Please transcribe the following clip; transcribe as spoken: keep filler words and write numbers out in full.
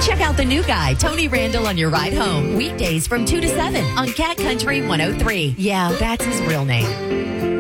Check out the new guy, Tony Randall, on your ride home. Weekdays from two to seven on Cat Country one oh three. Yeah, that's his real name.